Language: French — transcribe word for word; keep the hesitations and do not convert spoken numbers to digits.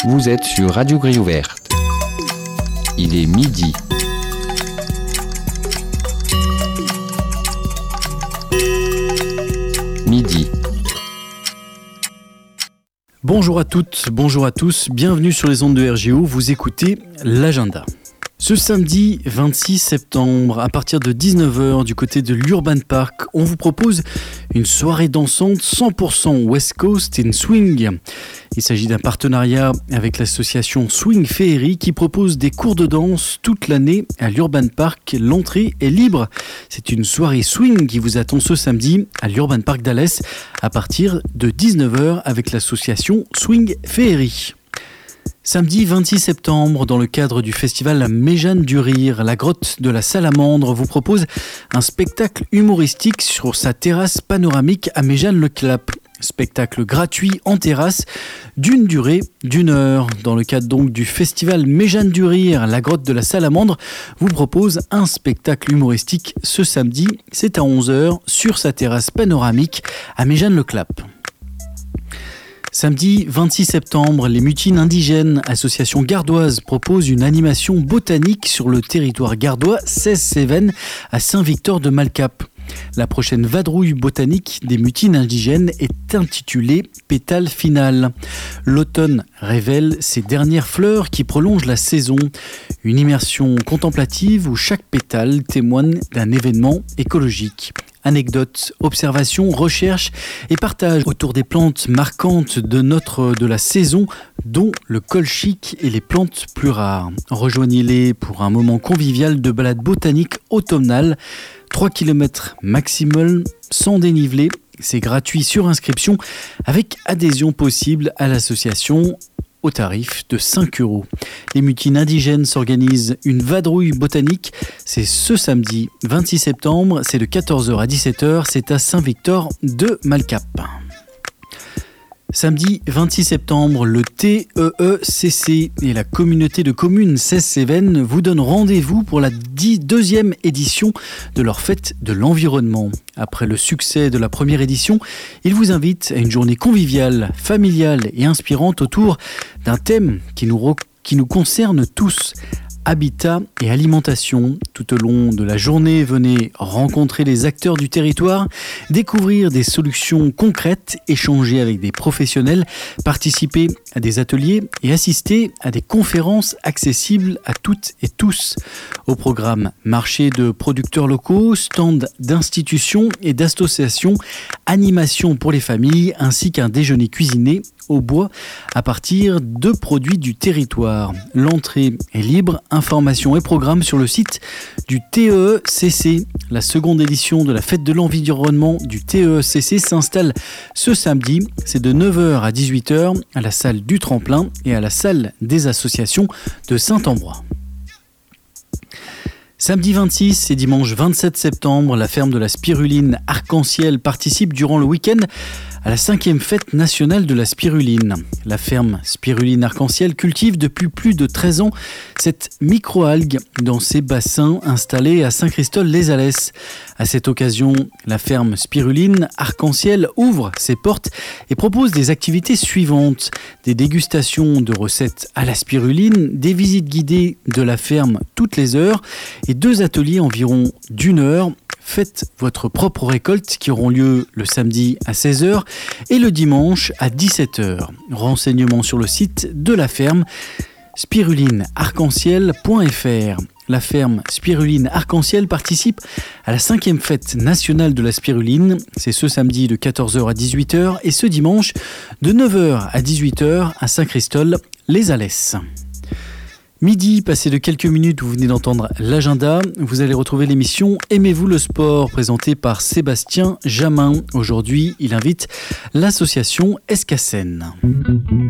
Vous êtes sur Radio Grille Ouverte. Il est midi. Midi. Bonjour à toutes, bonjour à tous, bienvenue sur les ondes de R G O, vous écoutez l'agenda. Ce samedi vingt-six septembre, à partir de dix-neuf heures du côté de l'Urban Park, on vous propose une soirée dansante cent pour cent West Coast in Swing. Il s'agit d'un partenariat avec l'association Swing Féerie qui propose des cours de danse toute l'année à l'Urban Park. L'entrée est libre. C'est une soirée swing qui vous attend ce samedi à l'Urban Park d'Alès à partir de dix-neuf heures avec l'association Swing Féerie. Samedi vingt-six septembre, dans le cadre du festival Méjane du Rire, la grotte de la Salamandre vous propose un spectacle humoristique sur sa terrasse panoramique à Méjane-le-Clap. Spectacle gratuit en terrasse d'une durée d'une heure. Dans le cadre donc du festival Méjane du Rire, la grotte de la Salamandre vous propose un spectacle humoristique ce samedi. C'est à onze heures sur sa terrasse panoramique à Méjane-le-Clap. Samedi vingt-six septembre, les Mutines Indigènes, association gardoise, proposent une animation botanique sur le territoire gardois seize Cévennes à Saint-Victor-de-Malcap. La prochaine vadrouille botanique des Mutines Indigènes est intitulée Pétale finale. L'automne révèle ses dernières fleurs qui prolongent la saison. Une immersion contemplative où chaque pétale témoigne d'un événement écologique. Anecdotes, observations, recherches et partage autour des plantes marquantes de notre de la saison, dont le colchique et les plantes plus rares. Rejoignez-les pour un moment convivial de balade botanique automnale. trois kilomètres maximum sans dénivelé. C'est gratuit sur inscription avec adhésion possible à l'association au tarif de cinq euros. Les Mutines Indigènes s'organisent une vadrouille botanique. C'est ce samedi vingt-six septembre, c'est de quatorze heures à dix-sept heures, c'est à Saint-Victor-de-Malcap. Samedi vingt-six septembre, le T E E C C et la communauté de communes seize Cévennes vous donnent rendez-vous pour la deuxième édition de leur fête de l'environnement. Après le succès de la première édition, ils vous invitent à une journée conviviale, familiale et inspirante autour d'un thème qui nous, re- qui nous concerne tous. Habitat et alimentation. Tout au long de la journée, venez rencontrer les acteurs du territoire, découvrir des solutions concrètes, échanger avec des professionnels, participer à des ateliers et assister à des conférences accessibles à toutes et tous. Au programme, marché de producteurs locaux, stand d'institutions et d'associations, animation pour les familles ainsi qu'un déjeuner cuisiné au bois à partir de produits du territoire. L'entrée est libre, informations et programmes sur le site du T E E C C. La seconde édition de la fête de l'environnement du T E E C C s'installe ce samedi. C'est de neuf heures à dix-huit heures à la salle du Tremplin et à la salle des associations de Saint-Ambrois. Samedi vingt-six et dimanche vingt-sept septembre, la ferme de la spiruline Arc-en-Ciel participe durant le week-end à la cinquième fête nationale de la spiruline. La ferme Spiruline Arc-en-Ciel cultive depuis plus de treize ans cette microalgue dans ses bassins installés à Saint-Christol-les-Alès. À cette occasion, la ferme Spiruline Arc-en-Ciel ouvre ses portes et propose des activités suivantes. Des dégustations de recettes à la spiruline, des visites guidées de la ferme toutes les heures et deux ateliers environ d'une heure. Faites votre propre récolte qui auront lieu le samedi à seize heures et le dimanche à dix-sept heures. Renseignements sur le site de la ferme spiruline arc-en-ciel point f r. La ferme Spiruline Arc-en-Ciel participe à la cinquième fête nationale de la spiruline. C'est ce samedi de quatorze heures à dix-huit heures et ce dimanche de neuf heures à dix-huit heures à Saint-Christol-les-Alès. Midi, passé de quelques minutes, vous venez d'entendre l'agenda. Vous allez retrouver l'émission Aimez-vous le sport, présentée par Sébastien Jamin. Aujourd'hui, il invite l'association Escassène.